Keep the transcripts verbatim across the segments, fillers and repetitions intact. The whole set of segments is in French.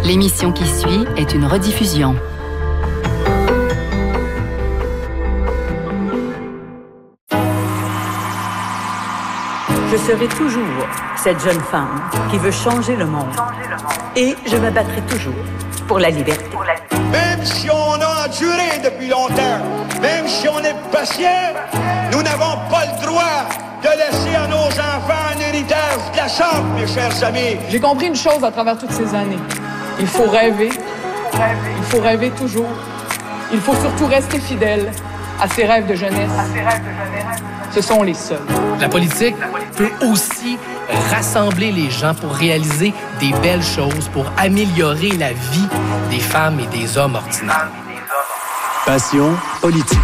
L'émission qui suit est une rediffusion. Je serai toujours cette jeune femme qui veut changer le monde. Et je me battrai toujours pour la liberté. Même si on a enduré depuis longtemps, même si on est patient, nous n'avons pas le droit de laisser à nos enfants un héritage de la sorte, mes chers amis. J'ai compris une chose à travers toutes ces années. Il faut rêver. Il faut rêver toujours. Il faut surtout rester fidèle à ses rêves de jeunesse. Ce sont les seuls. La politique peut aussi rassembler les gens pour réaliser des belles choses, pour améliorer la vie des femmes et des hommes ordinaires. Passion politique.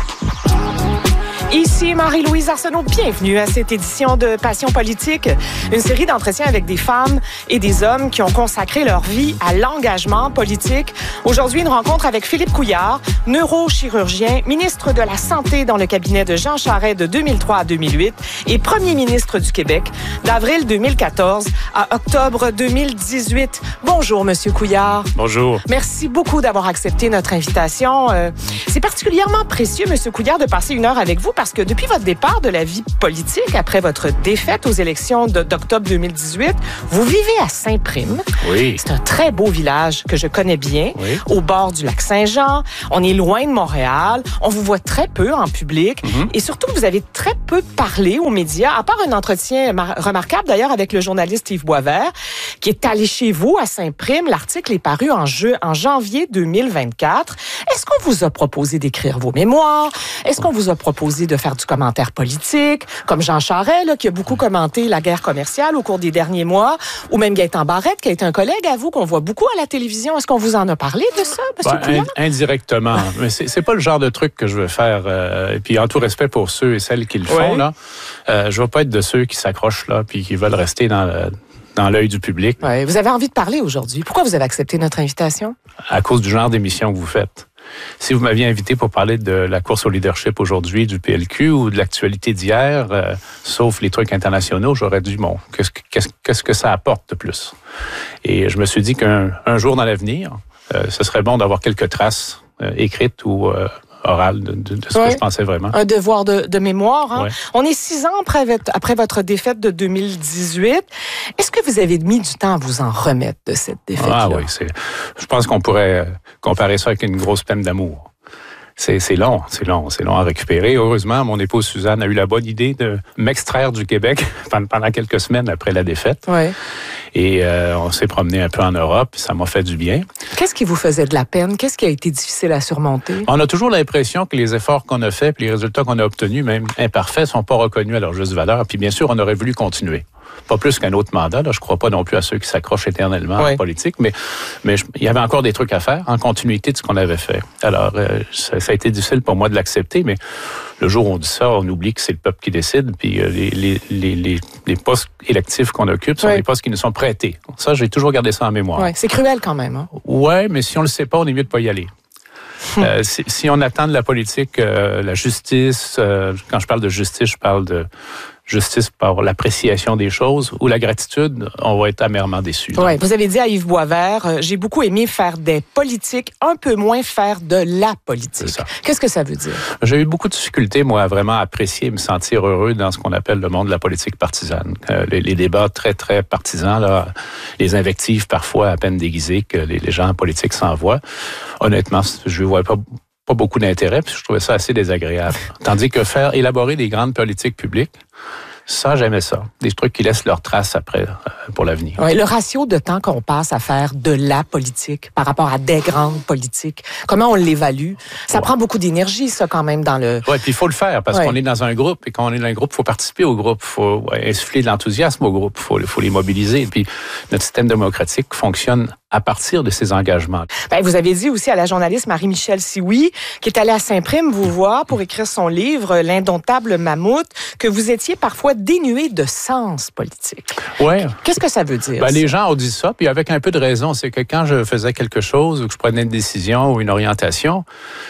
Ici Marie-Louise Arsenault, bienvenue à cette édition de Passion politique, une série d'entretiens avec des femmes et des hommes qui ont consacré leur vie à l'engagement politique. Aujourd'hui, une rencontre avec Philippe Couillard, neurochirurgien, ministre de la Santé dans le cabinet de Jean Charest de deux mille trois à deux mille huit et premier ministre du Québec d'avril deux mille quatorze à octobre deux mille dix-huit. Bonjour, Monsieur Couillard. Bonjour. Merci beaucoup d'avoir accepté notre invitation. Euh, c'est particulièrement précieux, Monsieur Couillard, de passer une heure avec vous parce que depuis votre départ de la vie politique, après votre défaite aux élections de, d'octobre deux mille dix-huit, vous vivez à Saint-Prime. Oui. C'est un très beau village que je connais bien, oui. Au bord du lac Saint-Jean. On est loin de Montréal. On vous voit très peu en public. Mm-hmm. Et surtout, vous avez très peu parlé aux médias, à part un entretien mar- remarquable d'ailleurs avec le journaliste Yves Boisvert, qui est allé chez vous à Saint-Prime. L'article est paru en, jeu, en janvier deux mille vingt-quatre. Est-ce qu'on vous a proposé d'écrire vos mémoires? Est-ce qu'on vous a proposé de faire du commentaire politique, comme Jean Charest, là, qui a beaucoup commenté la guerre commerciale au cours des derniers mois, ou même Gaétan Barrette, qui a été un collègue à vous, qu'on voit beaucoup à la télévision. Est-ce qu'on vous en a parlé de ça, M. Couillard? Ben, indirectement. Mais c'est, c'est pas le genre de truc que je veux faire. Euh, et puis, en tout respect pour ceux et celles qui le font, oui. là, euh, je veux pas être de ceux qui s'accrochent là, puis qui veulent rester dans le, dans l'œil du public. Oui. Vous avez envie de parler aujourd'hui. Pourquoi vous avez accepté notre invitation? À cause du genre d'émission que vous faites. Si vous m'aviez invité pour parler de la course au leadership aujourd'hui du P L Q ou de l'actualité d'hier, euh, sauf les trucs internationaux, j'aurais dit, bon, qu'est-ce que, qu'est-ce, qu'est-ce que ça apporte de plus? Et je me suis dit qu'un un jour dans l'avenir, euh, ce serait bon d'avoir quelques traces euh, écrites ou euh, orales de, de, de ce ouais. que je pensais vraiment. Un devoir de, de mémoire. Hein? Ouais. On est six ans après, après votre défaite de deux mille dix-huit. Est-ce que vous avez mis du temps à vous en remettre de cette défaite-là? Ah oui, c'est, je pense qu'on pourrait comparer ça avec une grosse peine d'amour. C'est, c'est long, c'est long, c'est long à récupérer. Heureusement, mon épouse Suzanne a eu la bonne idée de m'extraire du Québec pendant quelques semaines après la défaite. Oui. Et euh, on s'est promené un peu en Europe, ça m'a fait du bien. Qu'est-ce qui vous faisait de la peine? Qu'est-ce qui a été difficile à surmonter? On a toujours l'impression que les efforts qu'on a faits, puis les résultats qu'on a obtenus, même imparfaits, sont pas reconnus à leur juste valeur. Puis bien sûr, on aurait voulu continuer. Pas plus qu'un autre mandat. Là. Je ne crois pas non plus à ceux qui s'accrochent éternellement oui. en politique, mais, mais je, il y avait encore des trucs à faire en continuité de ce qu'on avait fait. Alors, euh, ça, ça a été difficile pour moi de l'accepter, mais le jour où on dit ça, on oublie que c'est le peuple qui décide, puis euh, les, les, les, les, les postes électifs qu'on occupe sont oui. des postes qui nous sont prêtés. Ça, j'ai toujours gardé ça en mémoire. Oui, c'est cruel quand même. Hein? Oui, mais si on ne le sait pas, on est mieux de ne pas y aller. euh, si, si on attend de la politique, euh, la justice, euh, quand je parle de justice, je parle de justice par l'appréciation des choses ou la gratitude, on va être amèrement déçus. Oui, vous avez dit à Yves Boisvert, euh, j'ai beaucoup aimé faire des politiques, un peu moins faire de la politique. Qu'est-ce que ça veut dire? J'ai eu beaucoup de difficultés, moi, à vraiment apprécier et me sentir heureux dans ce qu'on appelle le monde de la politique partisane. Euh, les, les débats très, très partisans, là, les invectives parfois à peine déguisées que les, les gens en politique s'envoient. Honnêtement, je ne vois pas pas beaucoup d'intérêt, puis je trouvais ça assez désagréable. Tandis que faire élaborer des grandes politiques publiques, ça, j'aimais ça. Des trucs qui laissent leur trace après, euh, pour l'avenir. Oui, le ratio de temps qu'on passe à faire de la politique par rapport à des grandes politiques, comment on l'évalue? Ça ouais. prend beaucoup d'énergie, ça, quand même, dans le... Oui, puis il faut le faire, parce ouais. qu'on est dans un groupe, et quand on est dans un groupe, il faut participer au groupe, il faut ouais, insuffler de l'enthousiasme au groupe, il faut, faut les mobiliser. Puis notre système démocratique fonctionne à partir de ces engagements. Ben, vous avez dit aussi à la journaliste Marie-Michèle Sioui, qui est allée à Saint-Prime vous voir pour écrire son livre « L'indomptable mammouth », que vous étiez parfois dénué de sens politique. Oui. Qu'est-ce que ça veut dire? Ben, les gens ont dit ça, puis avec un peu de raison. C'est que quand je faisais quelque chose ou que je prenais une décision ou une orientation,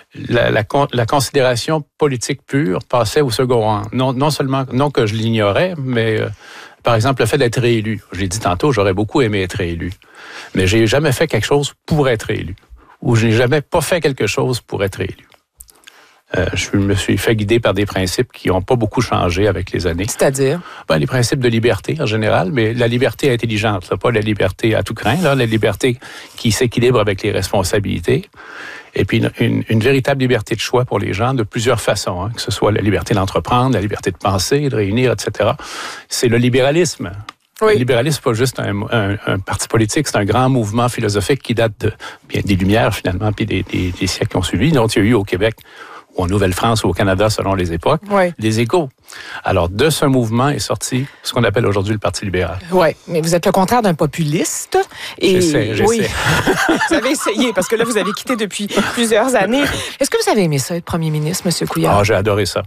la, la, la considération politique pure passait au second rang. Non, non seulement, non que je l'ignorais, mais euh, par exemple, le fait d'être réélu. J'ai dit tantôt, j'aurais beaucoup aimé être réélu. Mais j'ai jamais fait quelque chose pour être réélu. Ou je n'ai jamais pas fait quelque chose pour être réélu. Euh, je me suis fait guider par des principes qui n'ont pas beaucoup changé avec les années. C'est-à-dire? Ben, les principes de liberté en général, mais la liberté intelligente, là, pas la liberté à tout craint, là, la liberté qui s'équilibre avec les responsabilités. Et puis une, une, une véritable liberté de choix pour les gens de plusieurs façons, hein, que ce soit la liberté d'entreprendre, la liberté de penser, de réunir, et cetera. C'est le libéralisme. Oui. Le libéralisme, c'est pas juste un, un, un parti politique, c'est un grand mouvement philosophique qui date de, bien, des Lumières, finalement, puis des, des, des siècles qui ont suivi, dont il y a eu au Québec, ou en Nouvelle-France ou au Canada, selon les époques, oui. des échos. Alors, de ce mouvement est sorti ce qu'on appelle aujourd'hui le Parti libéral. Oui, mais vous êtes le contraire d'un populiste. Et j'essaie, j'essaie. Oui. Vous avez essayé, parce que là, vous avez quitté depuis plusieurs années. Est-ce que vous avez aimé ça, être premier ministre, M. Couillard? Ah, j'ai adoré ça.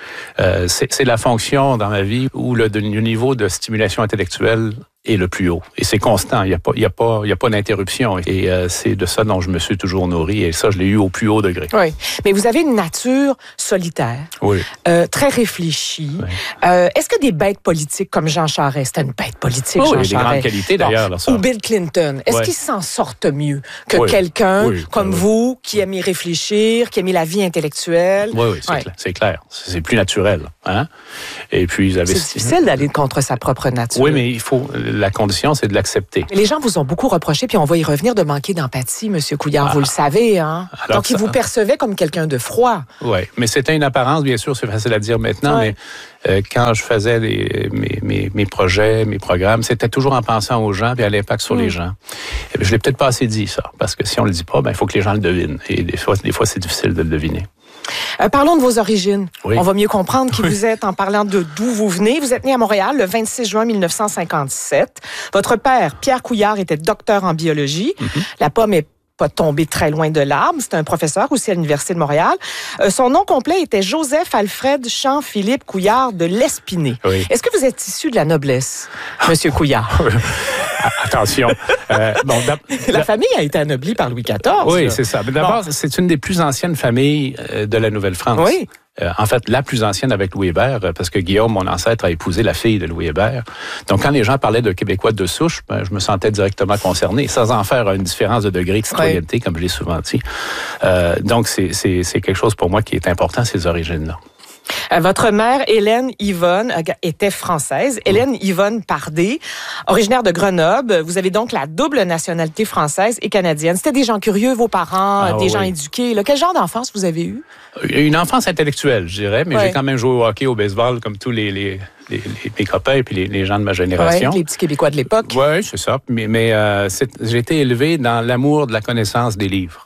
Euh, c'est, c'est la fonction dans ma vie où le, le niveau de stimulation intellectuelle est le plus haut. Et c'est constant. Il n'y a pas, il y a pas, il y a pas d'interruption. Et euh, c'est de ça dont je me suis toujours nourri. Et ça, je l'ai eu au plus haut degré. Oui. Mais vous avez une nature solitaire. Oui. Euh, très réfléchie. Oui. Euh, est-ce que des bêtes politiques comme Jean Charest, c'était une bête politique, oh, Jean oui, Charest? Des grandes qualités, d'ailleurs. Bon. Là, ça. Ou Bill Clinton. Est-ce oui. qu'ils s'en sortent mieux que oui. quelqu'un oui. comme oui. vous, qui aimait réfléchir, qui aimait la vie intellectuelle? Oui, oui, c'est, oui. Clair, c'est clair. C'est plus naturel. Hein? Et puis, vous avez... C'est difficile d'aller contre sa propre nature. Oui, mais il faut... La condition, c'est de l'accepter. Les gens vous ont beaucoup reproché, puis on va y revenir, de manquer d'empathie, M. Couillard, ah. vous le savez. Hein? Alors, donc, ils vous percevaient comme quelqu'un de froid. Oui, mais c'était une apparence, bien sûr, c'est facile à dire maintenant, ouais. mais euh, quand je faisais les, mes, mes, mes projets, mes programmes, c'était toujours en pensant aux gens et à l'impact sur mmh. les gens. Et je l'ai peut-être pas assez dit, ça, parce que si on le dit pas, ben, il faut que les gens le devinent. Et des fois, des fois c'est difficile de le deviner. Euh, parlons de vos origines. Oui. On va mieux comprendre qui oui. vous êtes en parlant de d'où vous venez. Vous êtes né à Montréal le vingt-six juin mille neuf cent cinquante-sept. Votre père, Pierre Couillard, était docteur en biologie. Mm-hmm. La pomme est pas tombé très loin de l'arbre. C'était un professeur aussi à l'Université de Montréal. Euh, son nom complet était Joseph-Alfred Champ-Philippe Couillard de Lespinay. Oui. Est-ce que vous êtes issu de la noblesse, Monsieur Couillard? Attention. Euh, bon, la famille a été anoblie par Louis quatorze. Oui, là. c'est ça. Mais d'abord, bon. c'est une des plus anciennes familles de la Nouvelle-France. Oui. Euh, en fait, la plus ancienne avec Louis Hébert, parce que Guillaume, mon ancêtre, a épousé la fille de Louis Hébert. Donc, quand les gens parlaient de Québécois de souche, ben, je me sentais directement concerné, sans en faire une différence de degré de citoyenneté, oui. comme je l'ai souvent dit. Euh, donc, c'est, c'est, c'est quelque chose pour moi qui est important, ces origines-là. Votre mère, Hélène Yvonne, était française. Hélène Yvonne Pardé, originaire de Grenoble. Vous avez donc la double nationalité française et canadienne. C'était des gens curieux, vos parents, ah, des oui. gens éduqués. Là, quel genre d'enfance vous avez eu? Une enfance intellectuelle, je dirais, mais oui. j'ai quand même joué au hockey, au baseball, comme tous les, les, les, les mes copains et puis les, les gens de ma génération. Oui, les petits Québécois de l'époque. Oui, c'est ça. Mais, mais euh, c'est, j'ai été élevé dans l'amour de la connaissance des livres.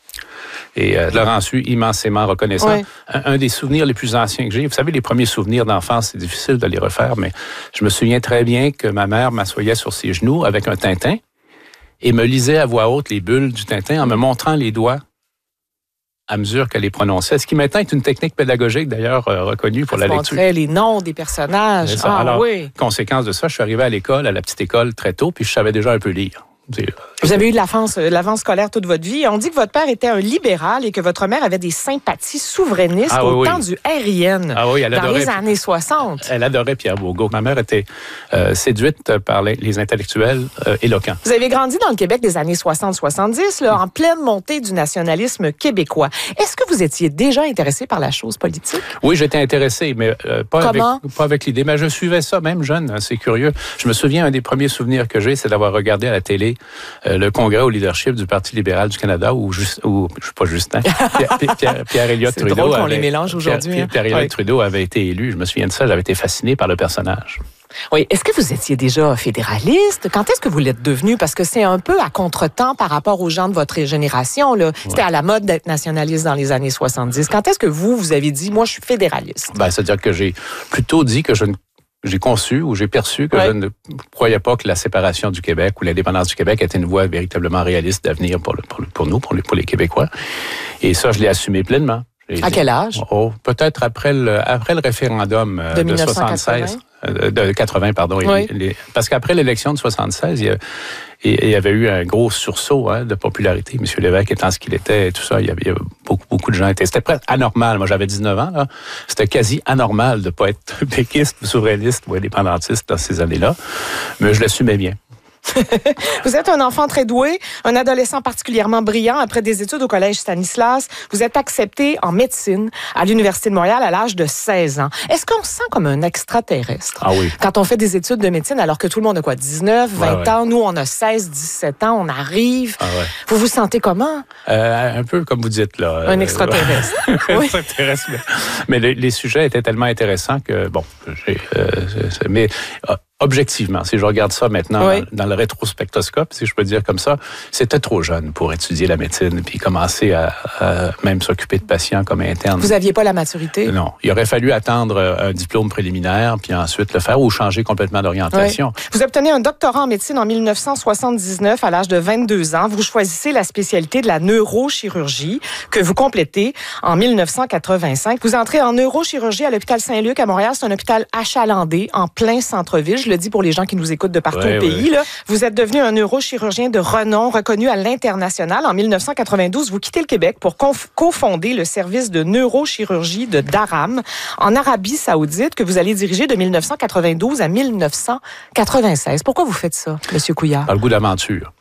Et euh, Laurent Su, immensément reconnaissant. Oui. Un, un des souvenirs les plus anciens que j'ai, vous savez, les premiers souvenirs d'enfance, c'est difficile de les refaire, mais je me souviens très bien que ma mère m'assoyait sur ses genoux avec un Tintin et me lisait à voix haute les bulles du Tintin en me montrant les doigts à mesure qu'elle les prononçait. Ce qui maintenant est une technique pédagogique, d'ailleurs, euh, reconnue pour ça la lecture. Les noms des personnages. Ah, ah, alors, oui. Conséquence de ça, je suis arrivé à l'école, à la petite école, très tôt, puis je savais déjà un peu lire. Vous avez eu de l'avance, l'avance scolaire toute votre vie. On dit que votre père était un libéral et que votre mère avait des sympathies souverainistes ah, au oui, temps oui. du R I N, ah, oui, elle dans adorait, les années soixante. Elle adorait Pierre Bourgault. Ma mère était euh, séduite par les, les intellectuels euh, éloquents. Vous avez grandi dans le Québec des années soixante soixante-dix, là, en pleine montée du nationalisme québécois. Est-ce que vous étiez déjà intéressé par la chose politique? Oui, j'étais intéressé, mais euh, pas, avec, pas avec l'idée. Mais je suivais ça, même jeune, hein, c'est curieux. Je me souviens, un des premiers souvenirs que j'ai, c'est d'avoir regardé à la télé euh, le congrès au leadership du Parti libéral du Canada, où, Just, où je sais pas Justin, Pierre, Pierre, Pierre Elliott Trudeau. C'est drôle qu'on avait, les mélange aujourd'hui. Pierre, Pierre Elliott oui. Trudeau avait été élu. Je me souviens de ça, j'avais été fasciné par le personnage. Oui. Est-ce que vous étiez déjà fédéraliste? Quand est-ce que vous l'êtes devenu? Parce que c'est un peu à contretemps par rapport aux gens de votre génération. Là. C'était ouais. à la mode d'être nationaliste dans les années soixante-dix. Quand est-ce que vous, vous avez dit, moi, je suis fédéraliste? Ben, c'est-à-dire que j'ai plutôt dit que je ne J'ai conçu ou j'ai perçu que ouais. je ne croyais pas que la séparation du Québec ou l'indépendance du Québec était une voie véritablement réaliste d'avenir pour, le, pour, le, pour nous, pour les, pour les Québécois. Et ça, je l'ai assumé pleinement. J'ai à dit, quel âge? Oh, peut-être après le, après le référendum de, de soixante-seize. De quatre-vingts, pardon. Oui. Les, parce qu'après l'élection de soixante-seize, il y, a, il y avait eu un gros sursaut hein, de popularité. M. Lévesque étant ce qu'il était et tout ça, il y avait, il y avait beaucoup, beaucoup de gens étaient. C'était presque anormal. Moi, j'avais dix-neuf ans, là. C'était quasi anormal de ne pas être péquiste, souverainiste ou indépendantiste dans ces années-là. Mais je l'assumais bien. Vous êtes un enfant très doué, un adolescent particulièrement brillant. Après des études au collège Stanislas, vous êtes accepté en médecine à l'Université de Montréal à l'âge de seize ans. Est-ce qu'on se sent comme un extraterrestre? Ah oui. Quand on fait des études de médecine, alors que tout le monde a quoi, dix-neuf, vingt ouais, ouais. ans, nous on a seize, dix-sept ans, on arrive. Ah ouais. Vous vous sentez comment? Euh, un peu comme vous dites, là. Un extraterrestre. un oui. extraterrestre. Mais, mais les, les sujets étaient tellement intéressants que, bon, j'ai... Euh, mais... Euh, Objectivement, si je regarde ça maintenant oui. dans, dans le rétrospectoscope, si je peux dire comme ça, c'était trop jeune pour étudier la médecine puis commencer à, à même s'occuper de patients comme interne. Vous aviez pas la maturité? Non. Il aurait fallu attendre un diplôme préliminaire puis ensuite le faire ou changer complètement d'orientation. Oui. Vous obtenez un doctorat en médecine en dix-neuf cent soixante-dix-neuf à l'âge de vingt-deux ans. Vous choisissez la spécialité de la neurochirurgie que vous complétez en dix-neuf cent quatre-vingt-cinq. Vous entrez en neurochirurgie à l'hôpital Saint-Luc à Montréal. C'est un hôpital achalandé en plein centre-ville. Je le dis pour les gens qui nous écoutent de partout ouais, au pays. Ouais. Là. Vous êtes devenu un neurochirurgien de renom reconnu à l'international. En dix-neuf cent quatre-vingt-douze, vous quittez le Québec pour conf- cofonder le service de neurochirurgie de Dharam en Arabie Saoudite que vous allez diriger de dix-neuf cent quatre-vingt-douze à dix-neuf cent quatre-vingt-seize. Pourquoi vous faites ça, M. Couillard? Par le goût d'aventure.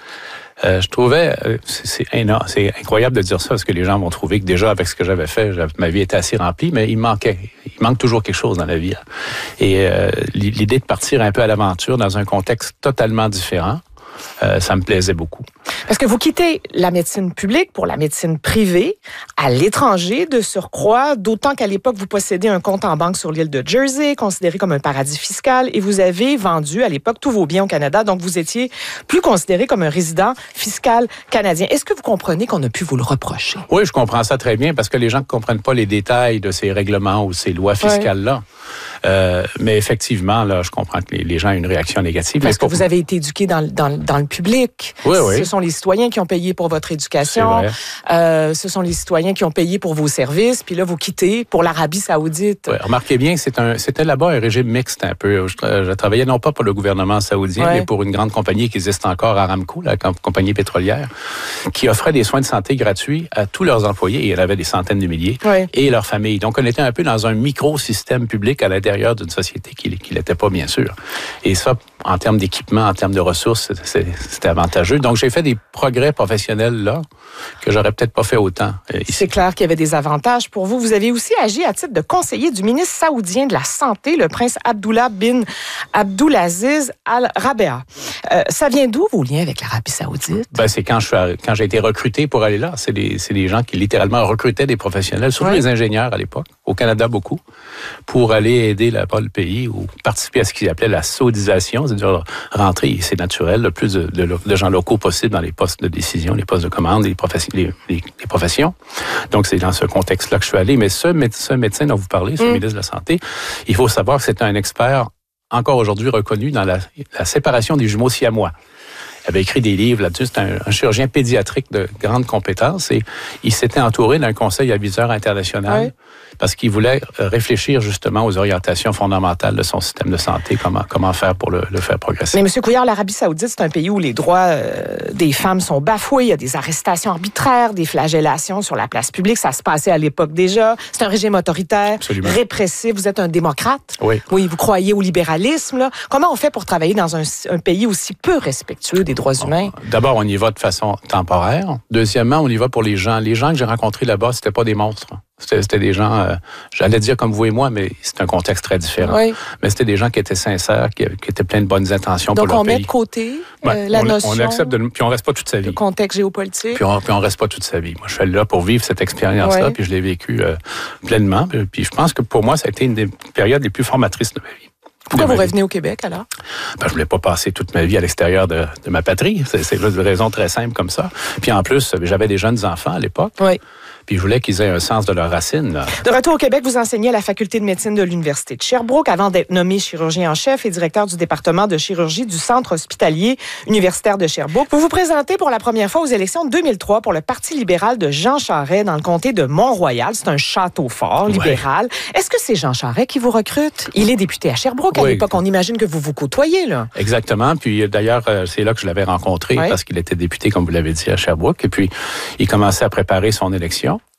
Euh, je trouvais, euh, c'est, c'est, énorme, c'est incroyable de dire ça parce que les gens vont trouver que déjà avec ce que j'avais fait, ma vie était assez remplie, mais il manquait, il manque toujours quelque chose dans la vie. Et euh, l'idée de partir un peu à l'aventure dans un contexte totalement différent, euh, ça me plaisait beaucoup. Parce que vous quittez la médecine publique pour la médecine privée à l'étranger de surcroît, d'autant qu'à l'époque, vous possédez un compte en banque sur l'île de Jersey, considéré comme un paradis fiscal, et vous avez vendu à l'époque tous vos biens au Canada, donc vous étiez plus considéré comme un résident fiscal canadien. Est-ce que vous comprenez qu'on a pu vous le reprocher? Oui, je comprends ça très bien, parce que les gens ne comprennent pas les détails de ces règlements ou ces lois fiscales-là. Oui. Euh, mais effectivement, là, je comprends que les, les gens ont une réaction négative. Parce mais pour... que vous avez été éduqué dans, dans, dans le public. Oui, oui. Ce sont les citoyens qui ont payé pour votre éducation. Euh, ce sont les citoyens qui ont payé pour vos services. Puis là, vous quittez pour l'Arabie Saoudite. Oui, remarquez bien que c'est un, c'était là-bas un régime mixte un peu. Je, je travaillais non pas pour le gouvernement saoudien, oui. mais pour une grande compagnie qui existe encore, Aramco, la compagnie pétrolière, qui offrait des soins de santé gratuits à tous leurs employés. Et il y en avait des centaines de milliers. Oui. Et leurs familles. Donc, on était un peu dans un micro-système public à l'intérieur d'une société qui ne l'était pas, bien sûr. Et ça, en termes d'équipement, en termes de ressources, c'est, c'était avantageux. Donc, j'ai fait des progrès professionnels là que j'aurais peut-être pas fait autant. Euh, ici. C'est clair qu'il y avait des avantages pour vous. Vous avez aussi agi à titre de conseiller du ministre saoudien de la Santé, le prince Abdullah bin Abdulaziz Al Rabea. Euh, ça vient d'où vos liens avec l'Arabie Saoudite? Ben, c'est quand je suis quand j'ai été recruté pour aller là. C'est des, c'est des gens qui littéralement recrutaient des professionnels, surtout ouais. les ingénieurs à l'époque, au Canada beaucoup, pour aller aider là-bas le pays ou participer à ce qu'ils appelaient la saudisation, c'est-à-dire rentrer, c'est naturel, le plus de, de, de gens locaux possible dans les postes de décision, les postes de commande, les, professions, les, les, les professions. Donc, c'est dans ce contexte-là que je suis allé. Mais ce, ce médecin dont vous parlez, ce mmh. ministre de la Santé, il faut savoir que c'est un expert encore aujourd'hui reconnu dans la, la séparation des jumeaux siamois. Il avait écrit des livres là-dessus. C'est un, un chirurgien pédiatrique de grande compétence et il s'était entouré d'un conseil aviseur international oui. parce qu'il voulait réfléchir justement aux orientations fondamentales de son système de santé, comment, comment faire pour le, le faire progresser. Mais M. Couillard, l'Arabie Saoudite, c'est un pays où les droits euh, des femmes sont bafoués. Il y a des arrestations arbitraires, des flagellations sur la place publique. Ça se passait à l'époque déjà. C'est un régime autoritaire, Absolument. répressif. Vous êtes un démocrate. Oui. Oui, vous croyez au libéralisme. Là. Comment on fait pour travailler dans un, un pays aussi peu respectueux des droits humains? D'abord, on y va de façon temporaire. Deuxièmement, on y va pour les gens. Les gens que j'ai rencontrés là-bas, c'était pas des monstres. C'était, c'était des gens, euh, j'allais dire comme vous et moi, mais c'est un contexte très différent. Oui. Mais c'était des gens qui étaient sincères, qui, qui étaient pleins de bonnes intentions Donc pour leur pays. Donc on met de côté euh, ouais, la on, notion... On accepte de... Puis on reste pas toute sa vie. Le contexte géopolitique. Puis on, puis on reste pas toute sa vie. Moi, je suis allé là pour vivre cette expérience-là, oui. puis je l'ai vécue euh, pleinement. Puis, puis je pense que pour moi, ça a été une des périodes les plus formatrices de ma vie. Pourquoi vous revenez au Québec, alors? Ben, je voulais pas passer toute ma vie à l'extérieur de, de ma patrie. C'est, c'est une raison très simple comme ça. Puis en plus, j'avais des jeunes enfants à l'époque. Oui. Puis je voulais qu'ils aient un sens de leurs racines. Là. De retour au Québec, vous enseignez à la faculté de médecine de l'Université de Sherbrooke avant d'être nommé chirurgien en chef et directeur du département de chirurgie du Centre hospitalier universitaire de Sherbrooke. Vous vous présentez pour la première fois aux élections de deux mille trois pour le Parti libéral de Jean Charest dans le comté de Mont-Royal. C'est un château fort libéral. Ouais. Est-ce que c'est Jean Charest qui vous recrute? Il est député à Sherbrooke oui. à l'époque. On imagine que vous vous côtoyez, là. Exactement. Puis d'ailleurs, c'est là que je l'avais rencontré ouais. parce qu'il était député, comme vous l'avez dit, à Sherbrooke. Et puis, il commençait à préparer son élection.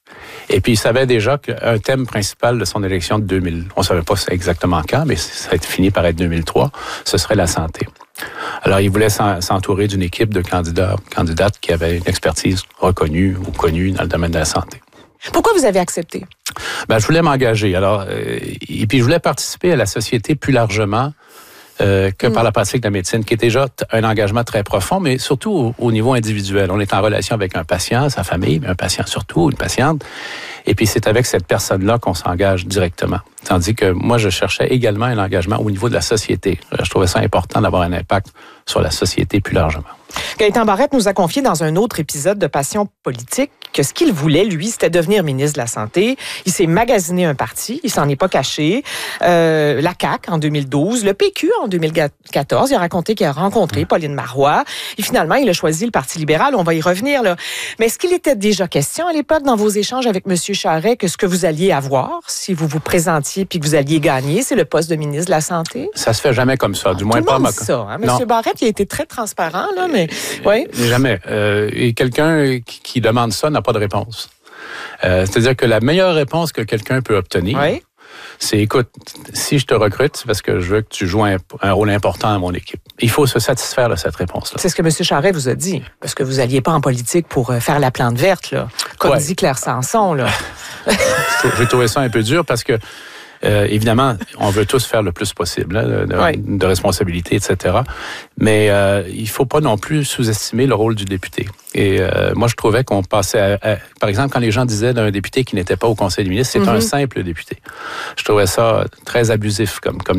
Et puis, il savait déjà qu'un thème principal de son élection de deux mille, on ne savait pas exactement quand, mais ça a fini par être deux mille trois, ce serait la santé. Alors, il voulait s'entourer d'une équipe de candidats, candidates qui avaient une expertise reconnue ou connue dans le domaine de la santé. Pourquoi vous avez accepté? Ben, je voulais m'engager. Alors, euh, et puis je voulais participer à la société plus largement euh, que mm. par la pratique de la médecine, qui est déjà un engagement très profond, mais surtout au, au niveau individuel. On est en relation avec un patient, sa famille, mais un patient surtout, une patiente. Et puis c'est avec cette personne-là qu'on s'engage directement. Tandis que moi, je cherchais également un engagement au niveau de la société. Je trouvais ça important d'avoir un impact sur la société plus largement. Gaétan Barrette nous a confié dans un autre épisode de Passion politique que ce qu'il voulait, lui, c'était devenir ministre de la Santé. Il s'est magasiné un parti, il s'en est pas caché. Euh, la C A Q en deux mille douze, le P Q en deux mille quatorze. Il a raconté qu'il a rencontré Pauline Marois. Et finalement, il a choisi le Parti libéral. On va y revenir, là. Mais est-ce qu'il était déjà question à l'époque, dans vos échanges avec M. Charest, que ce que vous alliez avoir, si vous vous présentiez puis que vous alliez gagner, c'est le poste de ministre de la Santé? Ça se fait jamais comme ça, du Tout moins le pas... monde dit ça, hein? M. Barrette, il a été très transparent, là, mais... Oui. Jamais. Euh, et quelqu'un qui, qui demande ça n'a pas de réponse. Euh, c'est-à-dire que la meilleure réponse que quelqu'un peut obtenir, oui. c'est, écoute, si je te recrute, c'est parce que je veux que tu joues un, un rôle important dans mon équipe. Il faut se satisfaire de cette réponse-là. C'est ce que M. Charest vous a dit, parce que vous n'alliez pas en politique pour faire la plante verte, là, comme ouais. dit Claire Sanson. Là. J'ai trouvé ça un peu dur parce que Euh, évidemment, on veut tous faire le plus possible, hein, de, oui. de responsabilité, et cetera. Mais euh, il ne faut pas non plus sous-estimer le rôle du député. Et euh, moi, je trouvais qu'on passait à, à... Par exemple, quand les gens disaient d'un député qui n'était pas au Conseil des ministres, c'est mm-hmm. un simple député. Je trouvais ça très abusif comme, comme